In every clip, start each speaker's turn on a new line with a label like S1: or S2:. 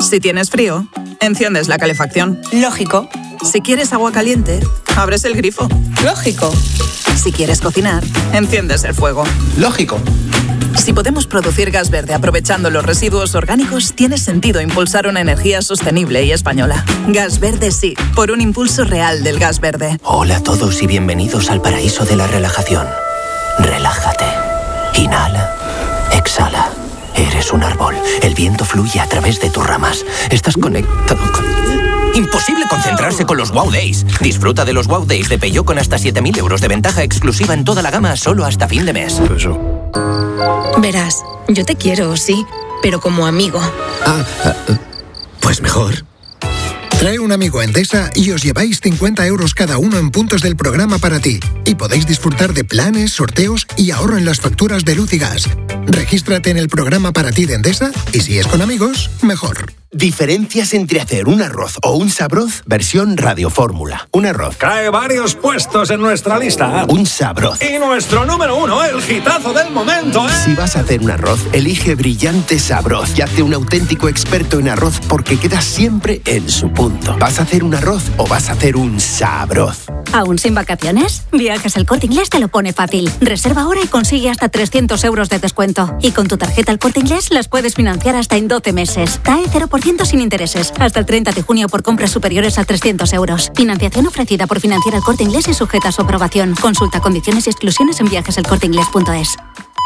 S1: Si tienes frío, enciendes la calefacción.
S2: Lógico.
S1: Si quieres agua caliente, abres el grifo.
S2: Lógico.
S1: Si quieres cocinar, enciendes el fuego.
S3: Lógico.
S1: Si podemos producir gas verde aprovechando los residuos orgánicos, tiene sentido impulsar una energía sostenible y española. Gas verde sí, por un impulso real del gas verde.
S4: Hola a todos y bienvenidos al paraíso de la relajación. Relájate. Inhala. Exhala. Eres un árbol. El viento fluye a través de tus ramas. Estás conectado con... Imposible concentrarse con los Wow Days. Disfruta de los Wow Days de Peugeot con hasta 7.000 euros de ventaja exclusiva en toda la gama solo hasta fin de mes.
S2: Verás, yo te quiero, sí, pero como amigo.
S5: Pues mejor. Trae un amigo a Endesa y os lleváis 50 euros cada uno en puntos del programa para ti. Y podéis disfrutar de planes, sorteos y ahorro en las facturas de luz y gas. Regístrate en el programa para ti de Endesa y si es con amigos, mejor.
S6: Diferencias entre hacer un arroz o un sabroz versión radiofórmula. Un arroz
S7: cae varios puestos en nuestra lista.
S6: Un sabroz.
S7: Y nuestro número 1, el hitazo del momento, ¿eh?
S6: Si vas a hacer un arroz, elige Brillante Sabroz y hazte un auténtico experto en arroz porque quedas siempre en su punto. ¿Vas a hacer un arroz o vas a hacer un sabroz?
S8: ¿Aún sin vacaciones? Viajes El Corte Inglés te lo pone fácil. Reserva ahora y consigue hasta 300 euros de descuento. Y con tu tarjeta El Corte Inglés las puedes financiar hasta en 12 meses. TAE 0% sin intereses. Hasta el 30 de junio por compras superiores a 300 euros. Financiación ofrecida por Financiera El Corte Inglés y sujeta a su aprobación. Consulta condiciones y exclusiones en viajeselcorteinglés.es.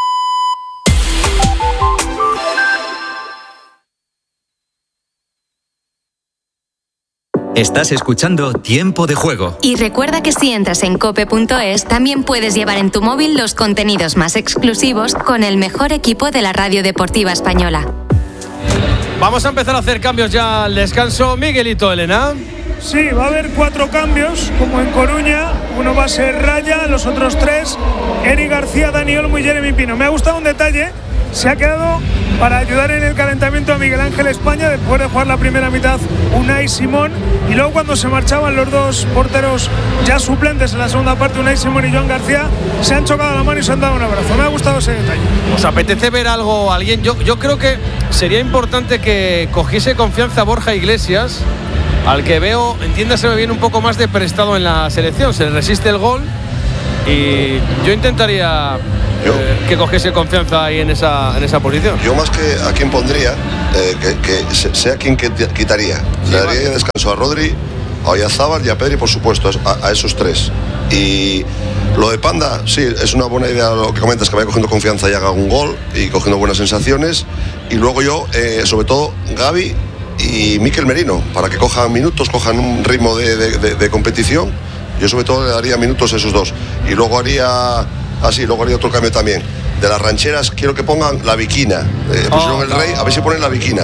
S9: Estás escuchando Tiempo de Juego.
S10: Y recuerda que si entras en cope.es también puedes llevar en tu móvil los contenidos más exclusivos con el mejor equipo de la radio deportiva española.
S11: Vamos a empezar a hacer cambios ya al descanso. Miguelito, Elena.
S12: Sí, va a haber 4 cambios, como en Coruña. Uno va a ser Raya, los otros 3, Eric García, Dani Olmo y Jeremy Pino. Me ha gustado un detalle. Se ha quedado para ayudar en el calentamiento a Miguel Ángel España después de jugar la primera mitad Unai Simón, y luego cuando se marchaban los dos porteros ya suplentes en la segunda parte, Unai Simón y Joan García, se han chocado la mano y se han dado un abrazo. Me ha gustado ese detalle.
S11: ¿Os apetece ver algo, alguien? Yo creo que sería importante que cogiese confianza Borja Iglesias, al que veo, entiéndaseme bien, un poco más de prestado en la selección. Se le resiste el gol y yo intentaría que cogiese confianza ahí en esa posición.
S13: Yo más que a quien pondría, que sea quien quitaría. Le daría descanso a Rodri, a Oyarzábal y a Pedri, por supuesto, a esos 3. Y lo de Panda, sí, es una buena idea lo que comentas, que vaya cogiendo confianza y haga un gol y cogiendo buenas sensaciones. Y luego yo, sobre todo, Gavi y Mikel Merino, para que cojan minutos, cojan un ritmo de competición. Yo sobre todo le daría minutos a esos 2. Y luego haría otro cambio también. De las rancheras quiero que pongan la Viquina. Pusieron el Rey, a ver si ponen la Viquina.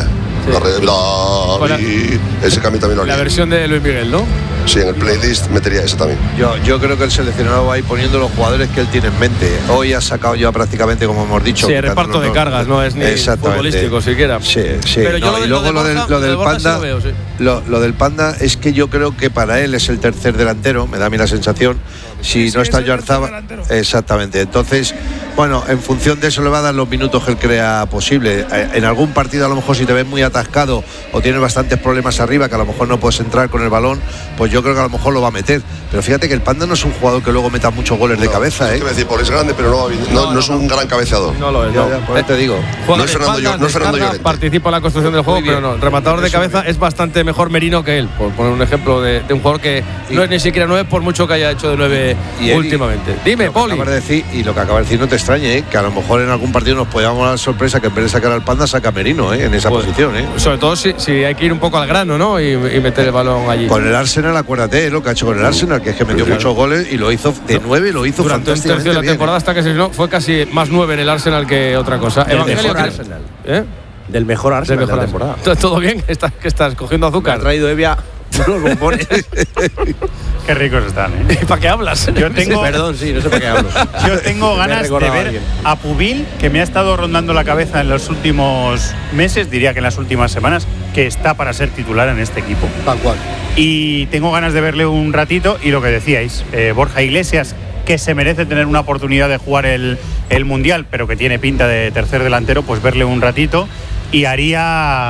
S13: Sí. Ese cambio también lo haría.
S11: La versión de Luis Miguel, ¿no?
S13: Sí, en el playlist metería ese también.
S14: Yo creo que el seleccionado va a ir poniendo los jujugadores que él tiene en mente. Hoy ha sacado ya prácticamente, como hemos dicho.
S11: Sí, el reparto de cargas, no es ni futbolístico siquiera.
S14: Sí.
S11: Pero yo
S14: y luego lo del Panda,
S11: sí lo veo, sí.
S14: Lo del Panda es que yo creo que para él es el tercer delantero, me da a mí la sensación. Si no está Oyarzábal, exactamente. Entonces, bueno, en función de eso le va a dar los minutos que él crea posible. En algún partido, a lo mejor, si te ves muy atascado o tienes bastantes problemas arriba, que a lo mejor no puedes entrar con el balón, pues yo creo que a lo mejor lo va a meter. Pero fíjate que el Panda no es un jugador que luego meta muchos goles de cabeza.
S13: Es grande, pero no es un gran cabeceador.
S11: No lo es.
S14: Por eso te digo.
S13: No es Fernando Llorente.
S11: Participa en la construcción del juego, pero no. El rematador de cabeza es bastante mejor Merino que él, por poner un ejemplo de un jugador que no es ni siquiera 9, por mucho que haya hecho de 9 últimamente. Dime, Poli.
S14: Y lo que acaba de decir no te extrañe, que a lo mejor en algún partido nos podamos dar sorpresa que en vez de sacar al Panda saca a Merino en esa posición.
S11: Sobre todo si hay que ir un poco al grano, ¿no? Y meter el balón allí.
S14: Con el Arsenal, acuérdate, lo que ha hecho con el Arsenal, que es que metió muchos goles y lo hizo de 9, lo hizo
S11: durante un tercio de la temporada hasta que se no fue casi más 9 en el Arsenal que otra cosa.
S15: Del mejor Arsenal. Del mejor Arsenal de la temporada.
S11: ¿Todo bien? ¿Qué estás cogiendo azúcar?
S15: Me ha traído Evia unos bombones.
S16: Qué ricos están,
S11: ¿Para qué hablas?
S16: Yo tengo,
S15: perdón, sí, no sé para qué hablo.
S16: Yo tengo ganas de ver a Pubil, que me ha estado rondando la cabeza en los últimos meses, diría que en las últimas semanas, que está para ser titular en este equipo.
S15: Tal cual.
S16: Y tengo ganas de verle un ratito, y lo que decíais, Borja Iglesias, que se merece tener una oportunidad de jugar el Mundial, pero que tiene pinta de tercer delantero, pues verle un ratito. Y haría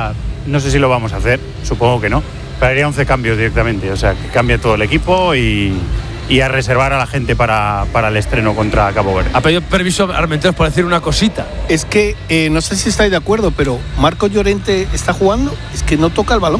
S16: no sé si lo vamos a hacer, supongo que no, pero haría 11 cambios directamente, o sea, que cambie todo el equipo y a reservar a la gente para el estreno contra Cabo Verde.
S11: Ha pedido permiso a Armenteros por decir una cosita.
S3: Es que, no sé si estáis de acuerdo, pero Marcos Llorente está jugando, es que no toca el balón.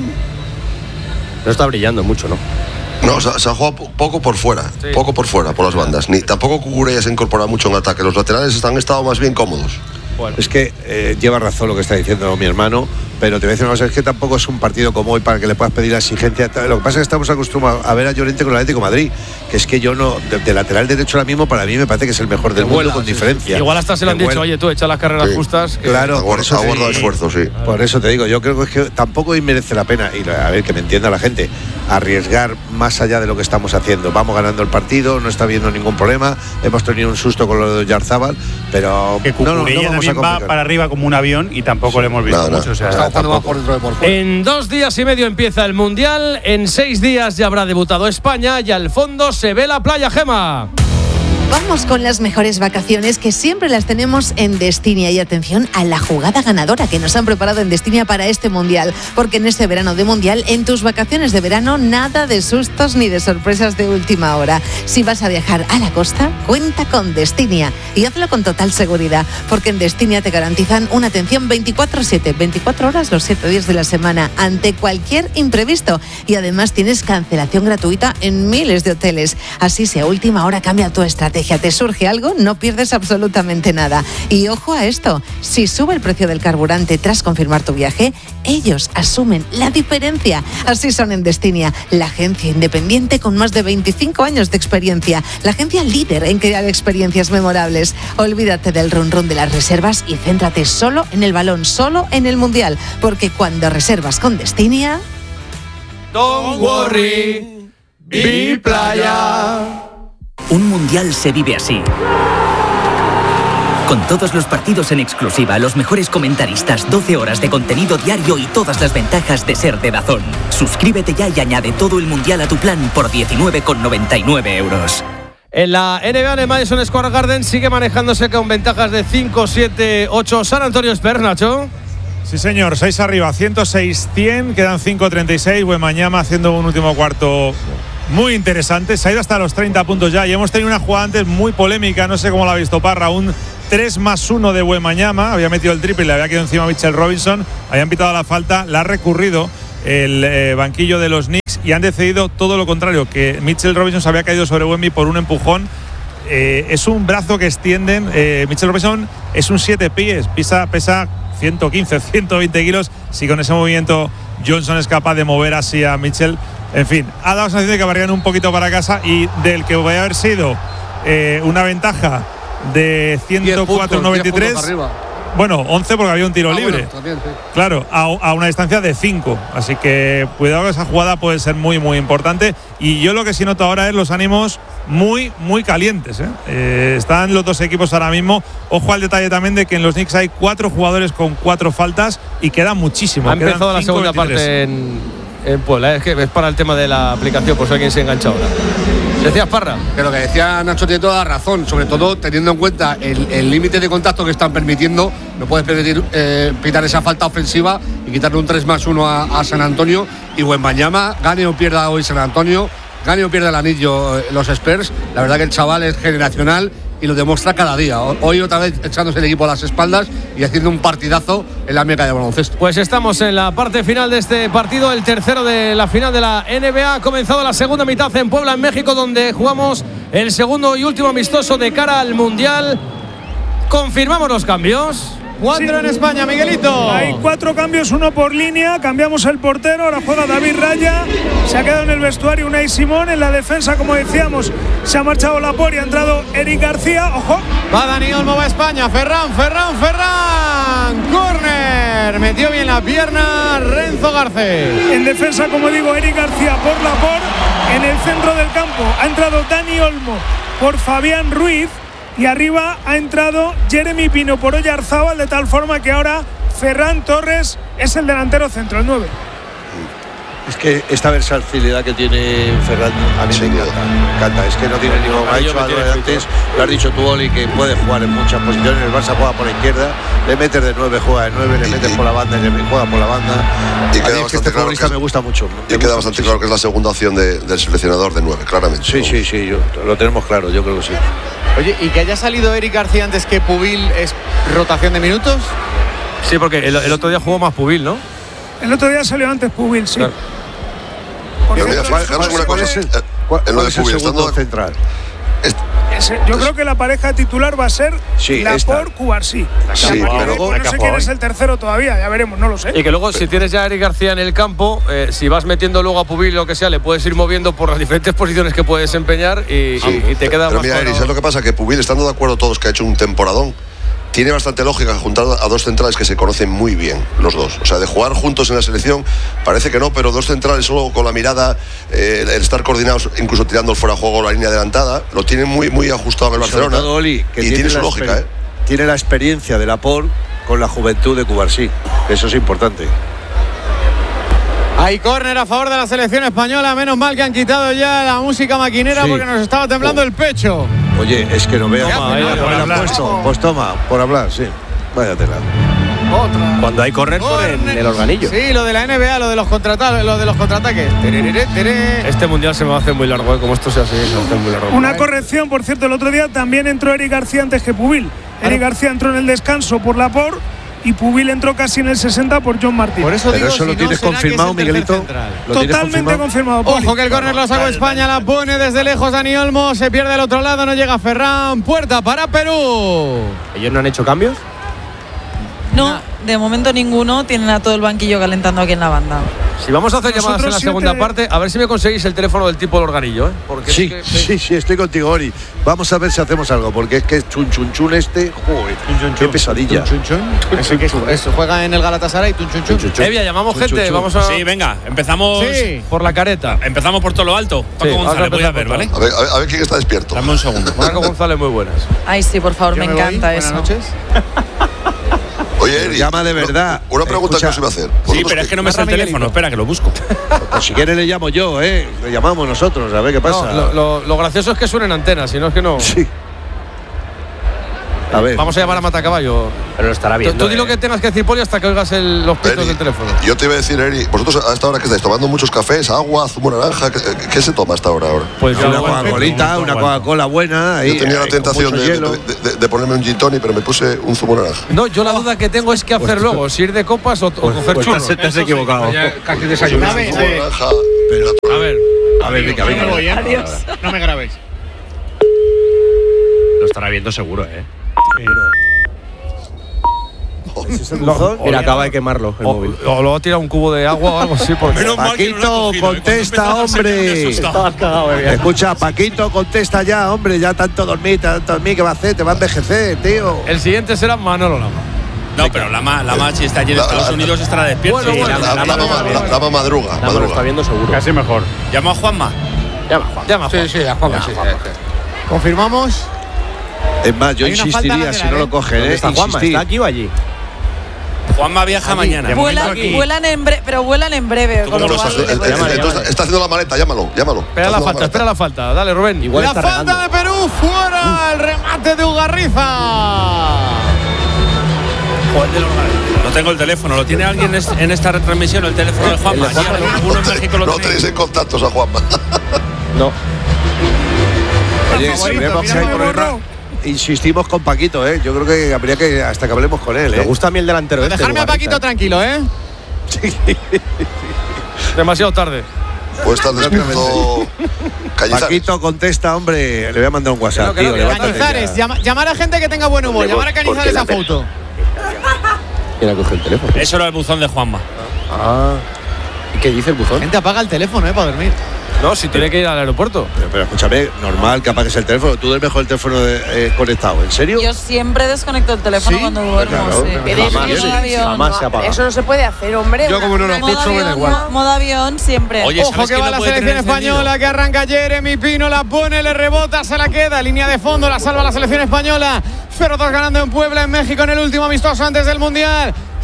S15: No está brillando mucho, ¿no?
S13: No, se ha jugado poco por fuera, por las bandas. Ni tampoco Cucurella se incorpora mucho en ataque. Los laterales han estado más bien cómodos.
S14: Bueno. Es que lleva razón lo que está diciendo mi hermano, pero te voy a decir una cosa, es que tampoco es un partido como hoy para que le puedas pedir la exigencia. Lo que pasa es que estamos acostumbrados a ver a Llorente con el Atlético de Madrid, que es que yo no, de lateral derecho ahora mismo, para mí me parece que es el mejor del mundo con diferencia.
S11: Igual hasta se lo han dicho, oye, tú echa las carreras justas. Que
S14: claro, por eso
S13: ha guardado esfuerzo, sí.
S14: Por eso te digo, yo creo que es que tampoco merece la pena, y a ver, que me entienda la gente, arriesgar más allá de lo que estamos haciendo. Vamos ganando el partido, no está habiendo ningún problema, hemos tenido un susto con lo de Oyarzábal, pero
S16: que Cucurella también va para arriba como un avión y tampoco le hemos visto mucho. O sea,
S11: en 2 días y medio empieza el Mundial, en 6 días ya habrá debutado España y al fondo se ve la playa, Gema.
S17: Vamos con las mejores vacaciones que siempre las tenemos en Destinia, y atención a la jugada ganadora que nos han preparado en Destinia para este Mundial, porque en este verano de Mundial, en tus vacaciones de verano, nada de sustos ni de sorpresas de última hora. Si vas a viajar a la costa, cuenta con Destinia y hazlo con total seguridad, porque en Destinia te garantizan una atención 24/7, 24 horas los 7 días de la semana, ante cualquier imprevisto, y además tienes cancelación gratuita en miles de hoteles. Así, si a última hora cambia tu estrategia, te surge algo, no pierdes absolutamente nada. Y ojo a esto, si sube el precio del carburante tras confirmar tu viaje, ellos asumen la diferencia. Así son en Destinia, la agencia independiente con más de 25 años de experiencia, la agencia líder en crear experiencias memorables. Olvídate del run run de las reservas y céntrate solo en el balón, solo en el Mundial, porque cuando reservas con Destinia,
S11: don't worry, be playa.
S18: Un mundial se vive así. Con todos los partidos en exclusiva, los mejores comentaristas, 12 horas de contenido diario y todas las ventajas de ser de DAZN. Suscríbete ya y añade todo el mundial a tu plan por 19,99 €.
S11: En la NBA, en el Madison Square Garden, sigue manejándose con ventajas de 5, 7, 8. San Antonio Spurs, Nacho.
S19: Sí, señor, 6 arriba, 106-100, quedan 5-36. Wembanyama haciendo un último cuarto muy interesante, se ha ido hasta los 30 puntos ya, y hemos tenido una jugada antes muy polémica, no sé cómo la ha visto Parra, un 3+1 de Wembanyama, había metido el triple, le había quedado encima a Mitchell Robinson, habían pitado la falta, la ha recurrido el banquillo de los Knicks y han decidido todo lo contrario, que Mitchell Robinson se había caído sobre Wemby por un empujón. Es un brazo que extienden, Mitchell Robinson es un 7 pies, pesa 115, 120 kilos, si con ese movimiento Johnson es capaz de mover así a Mitchell. En fin, ha dado la sensación de que barrían un poquito para casa, y del que voy a haber sido una ventaja de 104-93. Bueno, 11 porque había un tiro libre. Bueno, también, sí. Claro, a una distancia de 5. Así que cuidado, que esa jugada puede ser muy, muy importante. Y yo lo que sí noto ahora es los ánimos muy, muy calientes. Están los dos equipos ahora mismo. Ojo al detalle también de que en los Knicks hay 4 jugadores con 4 faltas y queda muchísimo.
S11: Ha empezado la segunda parte en Puebla, es que es para el tema de la aplicación, por si alguien se engancha ahora. ¿Decías, Parra?
S20: Que lo que decía Nacho tiene toda la razón, sobre todo teniendo en cuenta el límite de contacto que están permitiendo. No puedes permitir pitar esa falta ofensiva y quitarle un 3+1 a San Antonio. Y Wembanyama, gane o pierda hoy San Antonio, gane o pierda el anillo los Spurs, la verdad que el chaval es generacional y lo demuestra cada día. Hoy otra vez echándose el equipo a las espaldas y haciendo un partidazo en la meca de baloncesto.
S11: Pues estamos en la parte final de este partido, el tercero de la final de la NBA. Ha comenzado la segunda mitad en Puebla, en México, donde jugamos el segundo y último amistoso de cara al Mundial. Confirmamos los cambios. 4 en España, Miguelito.
S12: Hay 4 cambios, 1 por línea. Cambiamos el portero, ahora juega David Raya. Se ha quedado en el vestuario Unai Simón. En la defensa, como decíamos, se ha marchado Laporte y ha entrado Eric García. Ojo.
S11: Va Dani Olmo, va España. Ferran. Corner. Metió bien la pierna Renzo Garcés.
S12: En defensa, como digo, Eric García por Laporte. En el centro del campo ha entrado Dani Olmo por Fabián Ruiz. Y arriba ha entrado Jeremy Pino por Oyarzábal, de tal forma que ahora Ferran Torres es el delantero centro, el 9.
S14: Es que esta versatilidad que tiene Ferran a mí me encanta. Es que no tiene ningún. Ha dicho antes, lo has dicho tú, Oli, que puede jugar en muchas posiciones. El Barça juega por la izquierda, le metes de 9, juega de 9, le metes por la banda y le juega por la banda.
S13: Y queda bastante claro que
S14: me gusta mucho.
S13: Y queda bastante claro que es la segunda opción del seleccionador de 9, claramente.
S14: Sí, lo tenemos claro, yo creo que sí.
S11: Oye, ¿y que haya salido Eric García antes que Pubil es rotación de minutos? Sí, porque el otro día jugó más Pubil, ¿no?
S12: El otro día salió antes Pubil, sí.
S14: Claro.
S13: Pero mira, fijaros una cosa.
S14: En lo de Pubil, estando central.
S12: Yo creo que la pareja titular va a ser Laporte-Cubarsí.
S13: Sí,
S12: pero luego no sé quién es el tercero todavía, ya veremos, no lo sé.
S11: Y que luego, si tienes ya a Eric García en el campo, si vas metiendo luego a Pubil o lo que sea, le puedes ir moviendo por las diferentes posiciones que puedes desempeñar y te queda
S13: pero
S11: más.
S13: Mira, Eric, ¿sabes lo que pasa? Que Pubil, estando de acuerdo todos que ha hecho un temporadón, tiene bastante lógica juntar a dos centrales que se conocen muy bien, los dos. O sea, de jugar juntos en la selección, parece que no, pero dos centrales solo con la mirada, el estar coordinados, incluso tirando el fuera de juego la línea adelantada, lo tienen muy ajustado en el Barcelona.
S14: Todo, Oli, que
S13: y tiene su lógica,
S14: Tiene la experiencia de Laporte con la juventud de Cubarsí. Eso es importante.
S11: Hay córner a favor de la selección española. Menos mal que han quitado ya la música maquinera porque nos estaba temblando el pecho.
S14: Oye, es que no veo. Pues toma, por hablar, sí. Váyatela.
S11: Otra.
S15: Cuando hay córner ponen el organillo.
S11: Sí, lo de la NBA, lo de los contraataques. Este mundial se me va a hacer muy largo, como esto sea así, se va a hacer muy largo.
S12: Una corrección, por cierto, el otro día también entró Eric García antes que Pubil. Eric García entró en el descanso por Laporte y Pubil entró casi en el 60 por John Martín.
S11: Por eso digo,
S14: eso lo tienes confirmado, Miguelito.
S12: Totalmente confirmado.
S11: Ojo que el córner lo sacó España, la pone desde lejos Dani Olmo, se pierde al otro lado, no llega Ferran, puerta para Perú.
S15: ¿Ellos no han hecho cambios?
S21: No, de momento ninguno, tienen a todo el banquillo calentando aquí en la banda.
S11: Si vamos a hacer llamadas en la segunda parte, a ver si me conseguís el teléfono del tipo del organillo, ¿eh? Porque
S14: sí, estoy contigo, Ori. Vamos a ver si hacemos algo, porque es que es chun este, joder, qué pesadilla.
S11: Eso que juega en el Galatasaray, Evia, llamamos gente, vamos a.
S22: Sí, venga, empezamos
S11: por la careta.
S22: Empezamos por todo lo alto. Paco González, voy a ver, ¿vale?
S13: A ver quién está despierto.
S22: Dame un segundo.
S11: Paco González, muy buenas.
S21: Ay, sí, por favor, me encanta eso.
S11: Buenas noches.
S13: Oye, Eric,
S14: llama de verdad.
S13: Una pregunta que os iba a hacer.
S22: Sí, pero es que no me sale el teléfono. Espera, que lo busco.
S14: Pues si quieres le llamo yo, Le llamamos nosotros, a ver qué pasa.
S11: No, lo gracioso es que suenen antenas, si no es que no.
S14: Sí. A ver.
S11: Vamos a llamar a Matacaballo.
S15: Pero lo estará viendo.
S11: Tú di lo que tengas que decir, Poli, hasta que oigas los pitos del teléfono.
S13: Yo te iba a decir, Eric, vosotros a esta hora que estáis tomando muchos cafés, agua, zumo naranja, ¿qué se toma hasta ahora?
S11: Pues
S14: una Coca-Colita, una Coca-Cola buena.
S13: Yo tenía la tentación de ponerme un gin tonic, pero me puse un zumo naranja.
S11: No, yo la duda que tengo es qué hacer luego, si ir de copas o coger churros.
S15: Te has equivocado.
S22: Casi desayunado.
S14: A ver, venga.
S22: Adiós. No me grabéis.
S15: Lo estará viendo seguro,
S14: Mira,
S15: acaba de quemarlo el móvil.
S11: O luego tira un cubo de agua o algo así.
S14: Paquito, contesta, hombre. Escucha, Paquito, contesta ya, hombre. Ya tanto dormir, ¿qué va a hacer? Te va a envejecer, tío.
S11: El siguiente será Manolo Lama.
S22: No, pero Lama si está allí en Estados Unidos estará despierto.
S13: Lama madruga.
S15: Lo está viendo seguro.
S22: Casi mejor. ¿Llamo a Juanma?
S11: Llama a Juanma.
S20: Sí, a Juanma.
S11: ¿Confirmamos?
S14: Es más, yo insistiría, si no lo cogen,
S15: ¿Está Juanma? ¿Está aquí o allí?
S22: Juanma viaja mañana.
S21: Vuelan en breve.
S13: Está haciendo la maleta, llámalo.
S11: Espera la falta. Dale, Rubén.
S15: Igual
S11: la
S15: está
S11: falta
S15: regando.
S11: de Perú, fuera. El remate de Ugarriza.
S22: No tengo el teléfono. ¿Lo tiene alguien en esta retransmisión? El teléfono de Juanma. Uno en México lo
S13: no tenéis en contactos a Juanma.
S15: No.
S14: Oye, si vemos que hay problema, insistimos con Paquito, Yo creo que habría que hasta que hablemos con él,
S15: Me gusta a mí el delantero.
S11: Dejarme a Paquito tranquilo,
S14: Sí.
S11: Demasiado tarde.
S13: Puede estar despierto.
S14: Paquito, contesta, hombre. Le voy a mandar un WhatsApp, tío.
S11: Cañizares, llamar a gente que tenga buen humor. Llamar a Cañizares a foto.
S15: ¿Quién ha cogido el teléfono?
S22: Eso era el buzón de Juanma.
S15: ¿Y qué dice el buzón?
S11: Gente apaga el teléfono, para dormir. No, si tiene que ir al aeropuerto.
S14: Pero escúchame, normal que apagues el teléfono. Tú duermes con el teléfono conectado, ¿en serio?
S21: Yo siempre desconecto el teléfono cuando duermo.
S15: Jamás se apaga.
S21: Eso no se puede hacer, hombre.
S20: Yo como no lo escucho, me da igual.
S21: Modo avión siempre.
S22: Oye,
S11: ojo que va la selección española, que arranca Jeremy Pino, la pone, le rebota, se la queda. Línea de fondo, la salva la selección española. 0-2 ganando en Puebla, en México, en el último amistoso antes del Mundial.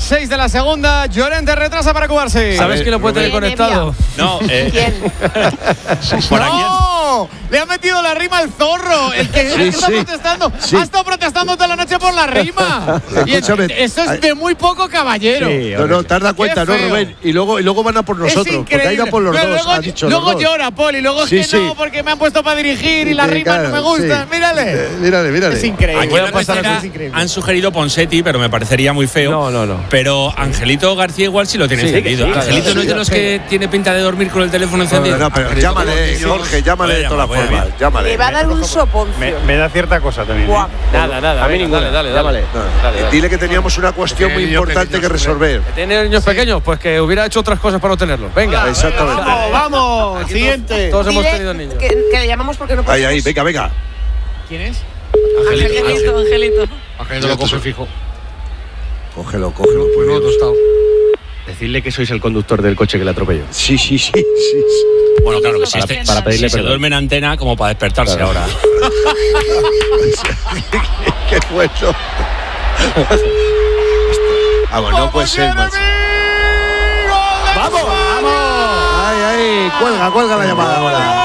S11: 6 de la segunda. Llorente retrasa para Cubarsí. ¿Sabes quién lo puede tener conectado?
S22: No,
S17: ¿Quién?
S22: por aquí.
S11: ¡No! Le ha metido la rima al zorro. El que está protestando.
S14: Sí.
S11: Ha estado protestando toda la noche por la rima. Y
S14: Escúchame,
S11: eso es de muy poco caballero.
S14: Sí, no, te has dado cuenta, ¿no, Rubén? Y luego van a por nosotros, porque ha ido por los
S11: pero
S14: dos.
S11: Luego,
S14: ha dicho
S11: luego
S14: los dos.
S11: llora, Poli. Luego
S14: Sí,
S11: es que no, porque me han puesto para dirigir y la rima no me gusta.
S14: Sí.
S11: Mírale.
S14: Mírale.
S11: Es increíble.
S22: Aquí en la tercera
S11: es increíble.
S22: han sugerido Ponseti, pero me parecería muy feo.
S19: No.
S22: Pero Angelito García igual sí lo tiene encendido. Angelito no es de los que tiene pinta de dormir con el teléfono encendido.
S14: No, pero llámale, Jorge, llámale de todas las formas. Llámale.
S17: Le va a dar un soponcio.
S16: Me da cierta cosa también.
S19: Nada. A mí ninguna. Dale.
S14: Dile que teníamos una cuestión muy importante que resolver.
S11: ¿Tiene niños pequeños? Pues que hubiera hecho otras cosas para no tenerlos. Venga.
S14: Exactamente.
S3: Vamos. Siguiente.
S11: Todos hemos
S17: Dile
S11: tenido niños.
S17: que le llamamos porque no podemos.
S14: Ahí, venga.
S11: ¿Quién es?
S21: Angelito.
S20: Angelito lo coge fijo.
S14: Cógelo.
S20: Pues no, tostado.
S15: Decidle que sois el conductor del coche que le atropelló.
S14: Sí.
S22: Bueno, claro que sí.
S15: Para pedirle
S22: se
S15: perdón.
S22: duerme en antena como para despertarse ahora.
S14: Qué bueno. Vamos, no puede ser más.
S3: ¡Vamos!
S14: Ay, cuelga la llamada ahora.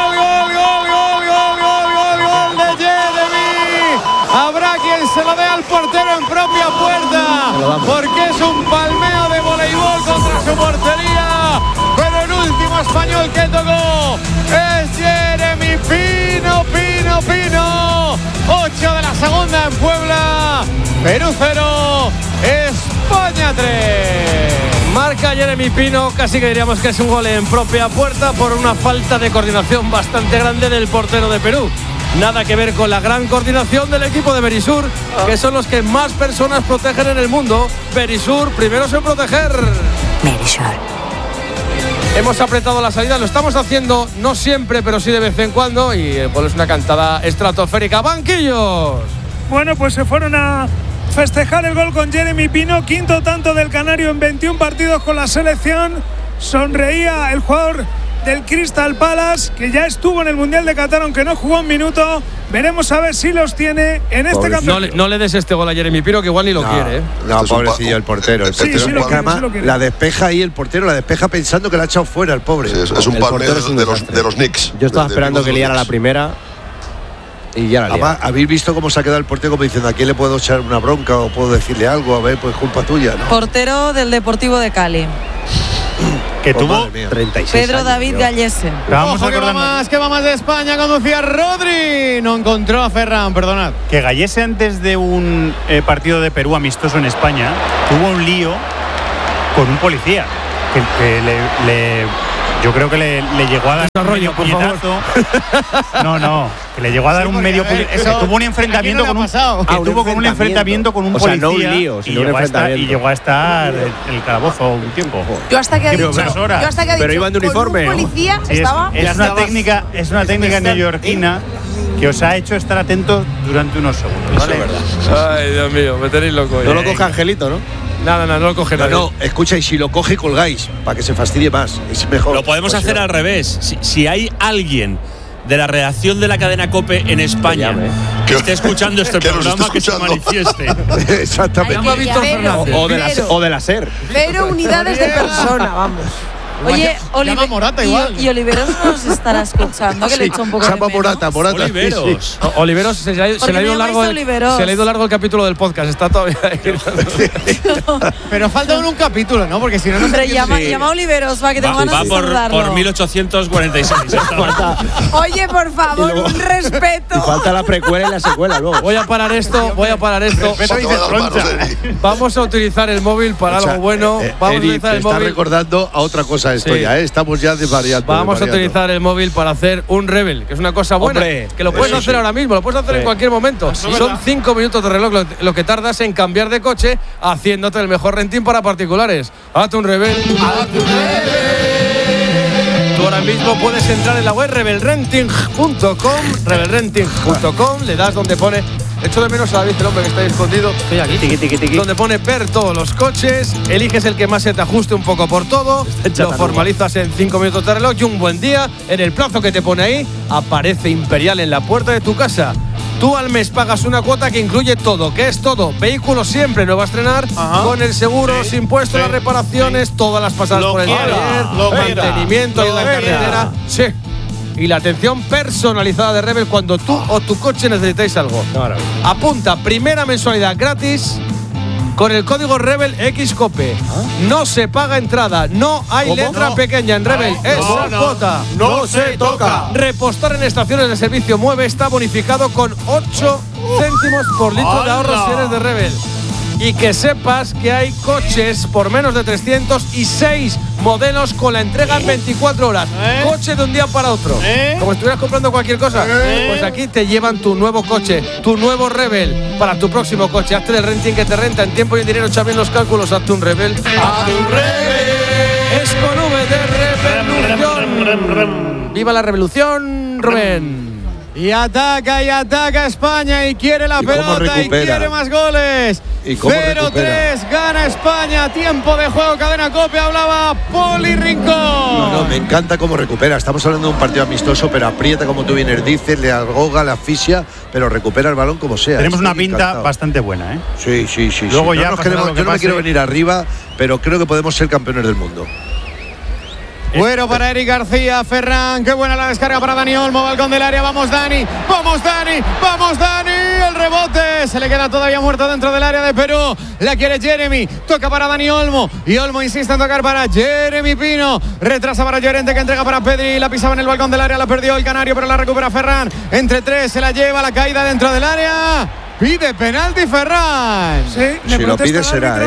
S11: ¡Gol de Jeremy! Habrá quien se lo dé al portero en propia puerta, porque es un palmeo de voleibol contra su portería, pero el último español que tocó es Jeremy Pino. 8 de la segunda en Puebla. Perú 0, España 3. Marca Jeremy Pino, casi que diríamos que es un gol en propia puerta por una falta de coordinación bastante grande del portero de Perú. Nada que ver con la gran coordinación del equipo de Berisur, que son los que más personas protegen en el mundo. Berisur, primeros en proteger.
S8: Berisur.
S11: Hemos apretado la salida, lo estamos haciendo no siempre, pero sí de vez en cuando. Y el gol es una cantada estratosférica. ¡Banquillos!
S12: Bueno, pues se fueron a festejar el gol con Jeremy Pino, quinto tanto del canario en 21 partidos con la selección. Sonreía el jugador del Crystal Palace, que ya estuvo en el Mundial de Qatar, aunque no jugó un minuto. Veremos a ver si los tiene en este campeonato.
S11: No le des este gol a Jeremy Pino, que igual ni lo quiere.
S14: No, pobrecillo el portero. El portero
S12: sí lo quiere,
S14: además
S12: sí lo quiere.
S14: la despeja ahí el portero, la despeja pensando que la ha echado fuera el pobre.
S13: Sí, es un palmeo de los Knicks.
S15: Yo estaba esperando que liara la primera y ya la liara.
S14: Además, habéis visto cómo se ha quedado el portero como diciendo, ¿a quién le puedo echar una bronca o puedo decirle algo? A ver, pues culpa tuya, ¿no?
S21: Portero del Deportivo de Cali.
S16: Que
S14: Pues
S16: tuvo
S14: madre mía.
S15: 36
S21: Pedro
S15: años,
S21: David
S15: yo.
S21: Gallese.
S16: Vamos
S11: Ojo, que va más de España, conducía Rodri. No encontró a Ferran, perdonad.
S16: Que Gallese, antes de un partido de Perú amistoso en España, tuvo un lío con un policía yo creo que le llegó a dar un medio puñetazo. No, que le llegó a dar un medio puñetazo. Tuvo un enfrentamiento con un enfrentamiento con un policía.
S15: O sea, no un lío, sino un enfrentamiento.
S16: Y llegó a estar en el calabozo un tiempo.
S17: Yo hasta que ha dicho,
S15: Pero iban de uniforme.
S17: con un policía
S16: Sí,
S17: estaba.
S16: es una técnica neoyorquina que os ha hecho estar atentos durante unos segundos. ¿Vale?
S11: Ay, Dios mío, me tenéis loco.
S15: No lo coge Angelito, ¿no?
S11: No lo coge nadie.
S14: No, escucha, y si lo coge, colgáis, para que se fastidie más. Es mejor.
S22: Lo podemos
S14: Pues
S22: hacer
S14: sí.
S22: al revés. Si hay alguien de la redacción de la cadena COPE en España que esté escuchando este
S13: Que nos
S22: programa,
S13: esté
S22: que se
S13: escuchando.
S22: manifieste.
S14: Exactamente.
S11: Llama a Víctor Fernández.
S15: O de la SER.
S17: 0 unidades de persona, vamos.
S21: Oye,
S11: Llama a Morata igual.
S21: y Oliveros nos estará escuchando, que le he hecho un poco de
S14: Llama
S21: menos.
S14: Morata.
S22: Oliveros.
S11: Oliveros se le ha
S21: Porque
S11: ido
S21: me
S11: largo.
S21: llamáis Oliveros.
S11: Se le ha ido largo el capítulo del podcast. Está todavía ahí. Pero falta un capítulo, ¿no? Porque si no, no se
S21: Hombre, llama a Oliveros, va, que tengo ganas
S22: Va
S21: de
S22: por
S21: saludarlo.
S22: 1846.
S17: Oye, por favor,
S15: luego-
S17: un respeto.
S15: Y falta la precuela y la secuela luego.
S11: Voy a parar esto. Vamos a utilizar el móvil para algo bueno. Vamos a
S14: Eri,
S11: utilizar
S14: te
S11: el
S14: está
S11: móvil.
S14: recordando a otra cosa esto
S11: Sí.
S14: ya, ¿eh? Estamos ya desvariando.
S11: Vamos a utilizar el móvil para hacer un Rebel, que es una cosa buena.
S15: Hombre,
S11: que lo puedes
S14: eso
S11: hacer
S14: sí.
S11: ahora mismo, lo puedes hacer en cualquier momento. Son 5 minutos de reloj lo que tardas en cambiar de coche, haciéndote el mejor renting para particulares. Hazte un Rebel. Tú ahora mismo puedes entrar en la web rebelrenting.com, le das donde pone. Echo de menos a David, el hombre que está ahí escondido. Estoy aquí.
S15: Tiqui.
S11: Donde pone ver todos los coches, eliges el que más se te ajuste un poco por todo, lo formalizas en 5 minutos de reloj y un buen día, en el plazo que te pone ahí, aparece Imperial en la puerta de tu casa. Tú al mes pagas una cuota que incluye todo. ¿Qué es todo? Vehículo siempre nuevo a estrenar, con el seguro, sin impuestos, las reparaciones, todas las pasadas por el taller, mantenimiento, ayuda en carretera. Sí. Y la atención personalizada de Rebel cuando tú o tu coche necesitéis algo. Apunta, primera mensualidad gratis con el código Rebel XCOPE. No se paga entrada, no hay letra pequeña en Rebel. Esa cuota
S3: no se toca.
S11: Repostar en estaciones de servicio Mueve está bonificado con 8 céntimos por litro de ahorro si eres de Rebel. Y que sepas que hay coches por menos de 306 modelos con la entrega en 24 horas. Coche de un día para otro. Como si estuvieras comprando cualquier cosa. Pues aquí te llevan tu nuevo coche, tu nuevo Rebel para tu próximo coche. Hazte del renting que te renta en tiempo y en dinero. Echa bien los cálculos. Hazte un Rebel. ¡Hazte un Rebel! Es con V de revolución. ¡Viva la revolución, Rubén!
S1: Y ataca España y quiere la pelota y quiere más goles. 0-3 gana España, tiempo de juego, cadena COPE, hablaba Poli Rincón.
S14: No, me encanta cómo recupera. Estamos hablando de un partido amistoso, pero aprieta como tú bien dices, le ahoga, la asfixia, pero recupera el balón como sea.
S16: Tenemos una pinta bastante buena, ¿eh?
S14: Sí.
S16: Luego ya
S14: yo no me quiero venir arriba, pero creo que podemos ser campeones del mundo.
S1: Bueno para Eric García, Ferran, qué buena la descarga para Dani Olmo, balcón del área, vamos Dani, el rebote, se le queda todavía muerto dentro del área de Perú, la quiere Jeremy, toca para Dani Olmo, y Olmo insiste en tocar para Jeremy Pino, retrasa para Llorente que entrega para Pedri, la pisaba en el balcón del área, la perdió el canario, pero la recupera Ferran, entre tres, se la lleva, la caída dentro del área, pide penalti Ferran.
S12: Sí,
S14: si lo pide será,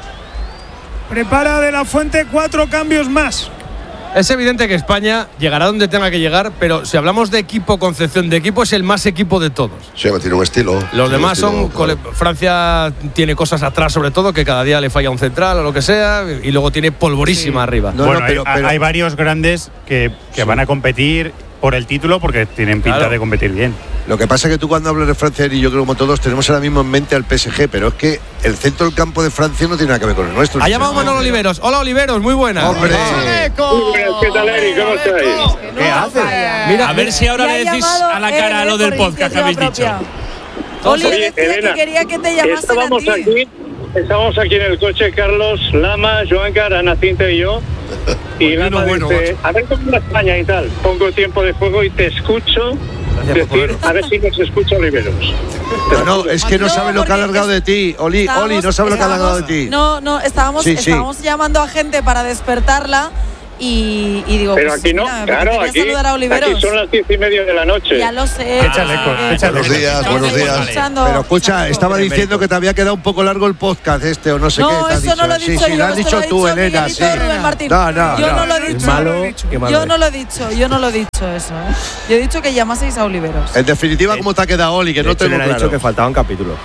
S12: Prepara De La Fuente 4 cambios más.
S11: Es evidente que España llegará donde tenga que llegar, pero si hablamos de equipo, concepción de equipo, es el más equipo de todos.
S13: Sí, tiene un estilo.
S11: Los demás son… Claro. Francia tiene cosas atrás, sobre todo, que cada día le falla un central o lo que sea, y luego tiene polvorísima arriba.
S16: Pero hay varios grandes que van a competir por el título porque tienen pinta de competir bien.
S14: Lo que pasa es que tú cuando hablas de Francia, y yo creo como todos, tenemos ahora mismo en mente al PSG, pero es que el centro del campo de Francia no tiene nada que ver con el nuestro.
S11: Allá vamos Manolo Oliveros. Hola Oliveros, muy buena.
S14: ¡Hombre!
S4: ¿Qué tal, Eric? ¿Cómo estáis?
S16: ¿Qué haces?
S22: Mira, a ver si ahora le decís a la cara lo del podcast que habéis dicho.
S4: Oye, Elena,
S21: quería que te llamasen
S4: estábamos aquí en el coche, Carlos, Lama, Joancar, Ana Cinta y yo. Y Lama dice, a ver cómo va España y tal. Pongo tiempo de juego y te escucho decir, a ver si nos escucha Oliveros.
S14: No, es que no sabe lo que ha alargado de ti. Oli, no sabe lo que ha alargado de ti.
S21: No, estábamos llamando a gente para despertarla. Y digo,
S4: pero aquí no, claro, aquí son las 10:30 de la noche.
S21: Ya lo sé.
S13: Buenos días.
S14: Pero escucha, estaba diciendo que te había quedado un poco largo el podcast o no sé qué.
S21: No, eso no lo he dicho yo.
S14: Lo has dicho tú, Elena.
S21: Sí. No, yo no lo he dicho. Yo no lo he dicho eso. Yo he dicho que llamaseis a Oliveros.
S14: En definitiva, ¿cómo te ha quedado, Oli? Que no te lo he
S15: dicho que faltaban capítulos.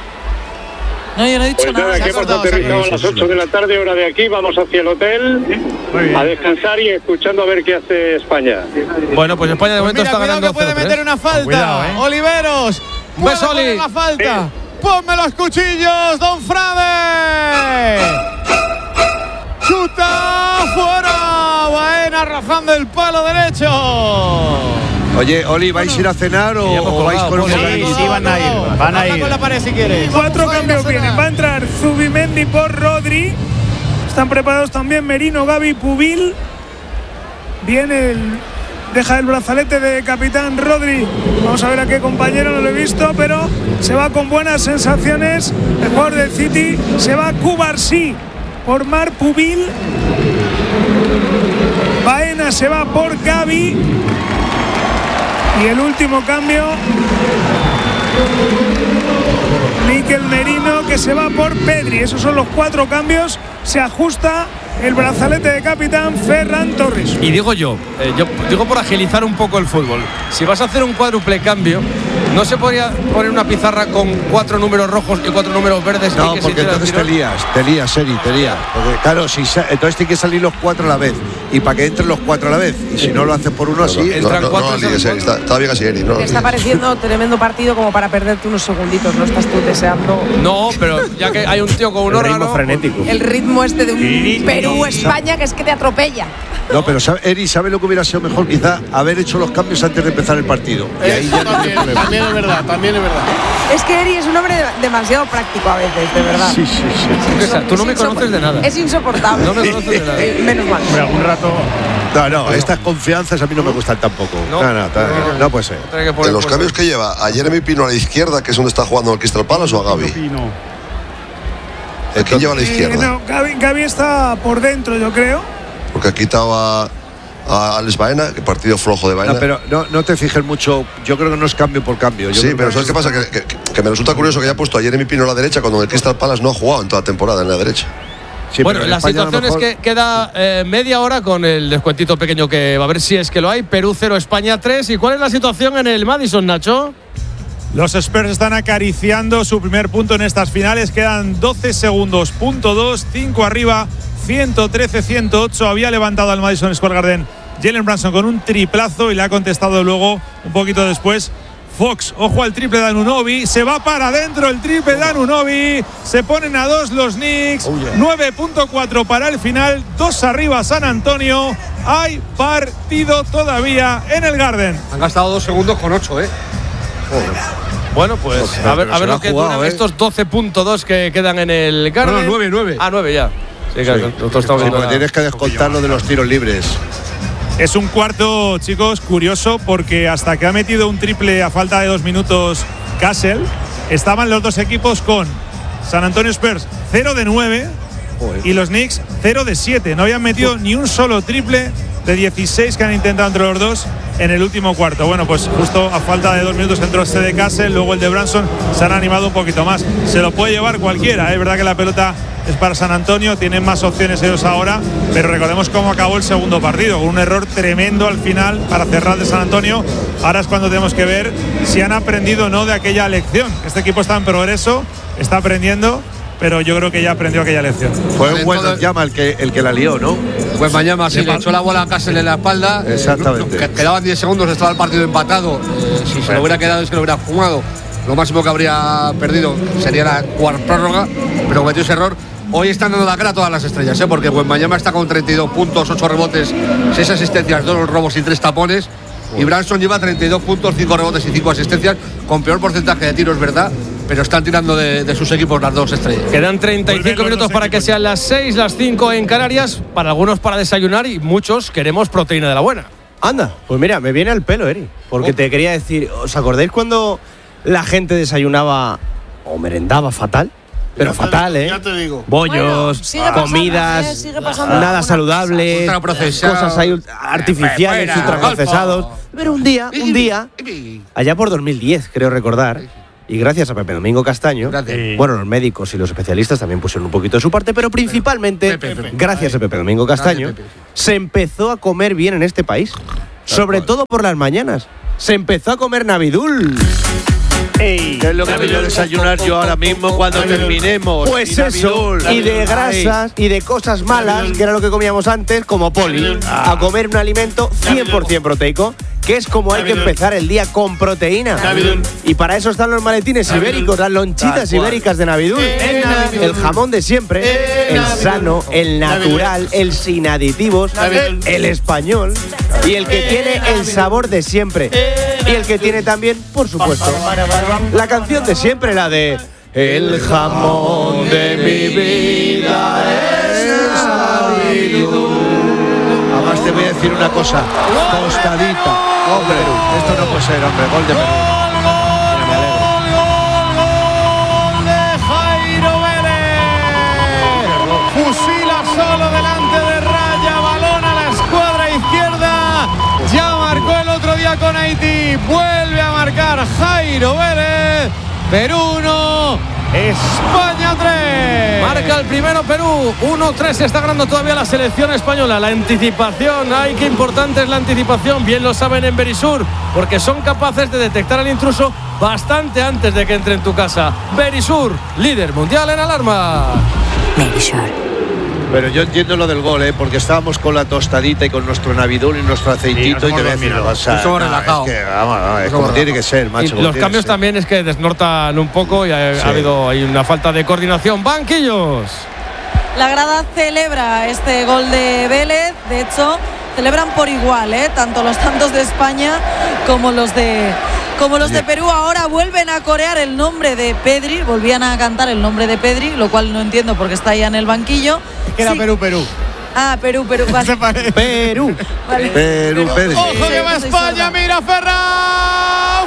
S21: No, yo no he dicho nada.
S4: Aquí hemos aterrizado a las 8 de la tarde, hora de aquí. Vamos hacia el hotel a descansar y escuchando a ver qué hace España.
S11: Bueno, pues España de momento está ganando.
S1: Que puede meter una falta. Oliveros.
S11: Pues Oli.
S1: Una falta. Ponme los cuchillos, Don Frade. Chuta fuera. Baena rozando el palo derecho.
S14: Oye, Oli, ¿vais a ir a cenar o vais con un
S16: Sí, van a ir.
S1: Con la pared si quieres.
S12: 4 cambios vienen. Va a entrar Zubimendi por Rodri. Están preparados también Merino, Gavi, Pubil. Viene deja el brazalete de capitán Rodri. Vamos a ver a qué compañero, no lo he visto, pero se va con buenas sensaciones. El jugador del City se va Cubarsí por Mar Pubil. Baena se va por Gavi. Y el último cambio, Mikel Merino, que se va por Pedri. Esos son los 4 cambios. Se ajusta el brazalete de capitán Ferran Torres.
S11: Y digo yo digo por agilizar un poco el fútbol, si vas a hacer un cuádruple cambio, ¿no se podría poner una pizarra con 4 números rojos y 4 números verdes?
S14: No, porque entonces te lías. Porque claro, entonces tiene que salir los 4 a la vez. Y para que entren los 4 a la vez. Y si no lo haces por uno así,
S13: entran 4. Está bien así, Eri.
S21: Te está pareciendo tremendo partido como para perderte unos segunditos. No estás tú deseando.
S11: No, pero ya que hay un tío con un
S15: ritmo
S11: órgano
S15: frenético.
S21: El ritmo este de un Perú-España que es que te atropella.
S14: No, pero Eri, ¿sabe lo que hubiera sido mejor? Quizá haber hecho los cambios antes de empezar el partido. Y ahí ya
S3: también es verdad, también es verdad.
S21: Es que Eri es un hombre demasiado práctico a veces, de verdad.
S14: Sí.
S11: Tú no me conoces de nada.
S21: Es insoportable.
S11: No me conoces de nada.
S21: Menos mal.
S16: Por algún rato.
S14: No, estas confianzas a mí no me gustan tampoco. No puede ser.
S13: En los cambios que lleva, ¿a Jeremy Pino a la izquierda, que es donde está jugando el Crystal Palace, o a Gavi? ¿A quién lleva a la izquierda?
S12: No, Gavi está por dentro, yo creo.
S13: Porque ha quitado a Alex Baena, que partido flojo de Baena.
S14: No, pero no te fijes mucho. Yo creo que no es cambio por cambio.
S13: Sí, pero ¿sabes qué pasa? Que me resulta curioso que haya puesto a Jeremy Pino a la derecha cuando el Crystal Palace no ha jugado en toda la temporada en la derecha.
S11: Sí, bueno, la situación es que queda media hora con el descuentito pequeño que va a ver si es que lo hay. Perú 0, España 3. ¿Y cuál es la situación en el Madison, Nacho?
S19: Los Spurs están acariciando su primer punto en estas finales. Quedan 12 segundos. Punto 2, 5 arriba, 113-108. Había levantado al Madison Square Garden Jalen Brunson con un triplazo y le ha contestado luego, un poquito después, Fox. Ojo al triple de Anunoby. Se va para adentro el triple de Anunoby. Se ponen a 2 los Knicks. 9.4 para el final. 2 arriba San Antonio. Hay partido todavía en el Garden.
S20: Han gastado 2 segundos con 8,
S11: Bueno, pues a ver lo que duran estos 12.2 que quedan en el Garden.
S20: 9.
S11: Ah, 9 ya. Sí, claro. Nosotros estamos
S14: porque tienes que descontar lo de los tiros libres.
S19: Es un cuarto, chicos, curioso, porque hasta que ha metido un triple a falta de 2 minutos Castle, estaban los dos equipos con San Antonio Spurs 0 de 9 y los Knicks 0 de 7. No habían metido ni un solo triple de 16 que han intentado entre los dos en el último cuarto. Bueno, pues justo a falta de 2 minutos entró este de Castle, luego el de Brunson. Se han animado un poquito más. Se lo puede llevar cualquiera. Es verdad que la pelota es para San Antonio, tienen más opciones ellos ahora, pero recordemos cómo acabó el segundo partido, con un error tremendo al final para cerrar de San Antonio. Ahora es cuando tenemos que ver si han aprendido o no de aquella lección. Este equipo está en progreso, está aprendiendo, pero yo creo que ya aprendió aquella lección.
S14: Fue un buen llama el que la lió, ¿no?
S20: Pues mañana sí, le echó la bola a Castle en la espalda.
S14: Exactamente.
S20: Quedaban 10 segundos, estaba el partido empatado. Si se lo hubiera quedado es que lo hubiera fumado. Lo máximo que habría perdido sería la prórroga, pero cometió ese error. Hoy están dando la cara a todas las estrellas, porque Wembanyama está con 32 puntos, 8 rebotes, 6 asistencias, 2 robos y 3 tapones. Y Brunson lleva 32 puntos, 5 rebotes y 5 asistencias, con peor porcentaje de tiros, ¿verdad? Pero están tirando de sus equipos las dos estrellas.
S11: Quedan 35 minutos para que sean las 6, las 5 en Canarias. Para algunos para desayunar y muchos queremos proteína de la buena.
S15: Anda, pues mira, me viene al pelo, Eri. Porque te quería decir, ¿os acordáis cuando la gente desayunaba o merendaba fatal? Pero ya fatal,
S3: Ya te digo.
S15: Bollos, comidas, nada saludables, cosas ahí artificiales, ultraprocesados. Pero un día, allá por 2010, creo recordar, y gracias a Pepe Domingo Castaño, bueno, los médicos y los especialistas también pusieron un poquito de su parte, pero principalmente, gracias a Pepe Domingo Castaño, se empezó a comer bien en este país. Sobre todo por las mañanas. Se empezó a comer Navidul.
S14: ¿Qué es lo que voy a desayunar yo ahora mismo cuando terminemos?
S15: Pues eso, y de grasas y de cosas malas, que era lo que comíamos antes, como poli, a comer un alimento 100% proteico, que es como hay que empezar el día, con proteína. Y para eso están los maletines ibéricos, las lonchitas ibéricas de Navidul. El jamón de siempre, el sano, el natural, el sin aditivos, el español y el que tiene el sabor de siempre. Y el que tiene también, por supuesto, la canción de siempre, la de El jamón de mi vida es Navidul.
S14: Además te voy a decir una cosa, tostadita. Hombre, esto no puede ser, hombre, gol de Perú.
S1: Gol de Jairo Vélez. Fusila solo delante de raya, balón a la escuadra izquierda. Ya marcó el otro día con Haití, vuelve a marcar Jairo Vélez. Perú 1, España 3.
S11: Marca el primero Perú, 1-3. Se está ganando todavía la selección española. La anticipación, ay, qué importante es la anticipación. Bien lo saben en Verisur, porque son capaces de detectar al intruso bastante antes de que entre en tu casa. Verisur, líder mundial en alarma.
S8: Verisur.
S14: Pero yo entiendo lo del gol, porque estábamos con la tostadita y con nuestro navidón y nuestro aceitito y te voy a decir,
S20: somos relajados.
S14: Es como tiene que ser, macho.
S11: Y los cambios también es que desnortan un poco y ha habido ahí una falta de coordinación. Banquillos.
S21: La grada celebra este gol de Vélez. De hecho, celebran por igual, tanto los tantos de España como los de Perú. Ahora vuelven a corear el nombre de Pedri, volvían a cantar el nombre de Pedri, lo cual no entiendo porque está ahí en el banquillo.
S1: Es que era Perú.
S21: Ah, Perú, vale.
S1: Perú.
S21: Vale.
S14: Perú.
S1: Ojo que va España, mira Ferran,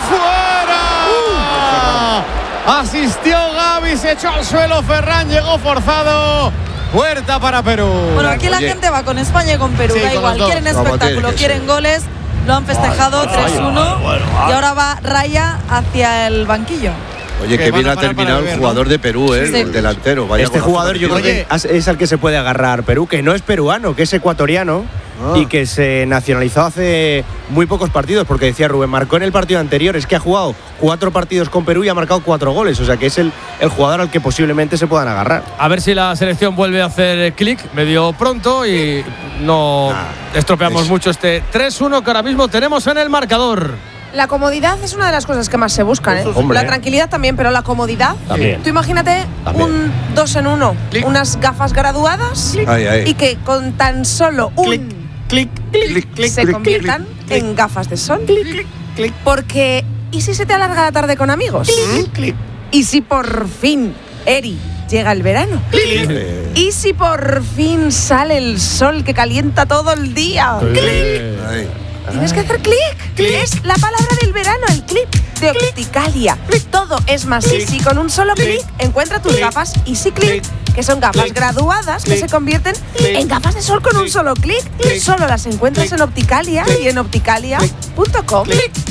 S1: fuera. Asistió Gavi, se echó al suelo Ferran, llegó forzado. Puerta para Perú.
S21: Bueno, aquí la gente va con España y con Perú, da igual, quieren espectáculo, quieren goles. Lo han festejado 3-1 y ahora va Raya hacia el banquillo.
S14: Oye, que bien ha terminado el jugador de Perú, el delantero. Vaya
S15: este jugador yo creo que es al que se puede agarrar Perú, que no es peruano, que es ecuatoriano y que se nacionalizó hace muy pocos partidos, porque decía Rubén, marcó en el partido anterior, es que ha jugado 4 partidos con Perú y ha marcado 4 goles, o sea que es el jugador al que posiblemente se puedan agarrar.
S11: A ver si la selección vuelve a hacer clic medio pronto y no estropeamos mucho este 3-1 que ahora mismo tenemos en el marcador.
S2: La comodidad es una de las cosas que más se buscan, La tranquilidad también, pero la comodidad.
S15: También.
S2: Tú imagínate un 2 en 1, unas gafas graduadas y que con tan solo un clic se conviertan en gafas de sol. Porque ¿y si se te alarga la tarde con amigos? ¿Y si por fin, Eri, llega el verano? ¿Y si por fin sale el sol que calienta todo el día? Tienes que hacer clic. Es la palabra del verano, el clip de Opticalia. Todo es más easy con un solo clic. Encuentra tus gafas Easy Click, que son gafas graduadas que se convierten en gafas de sol con un solo clic. Solo las encuentras en Opticalia y en opticalia.com.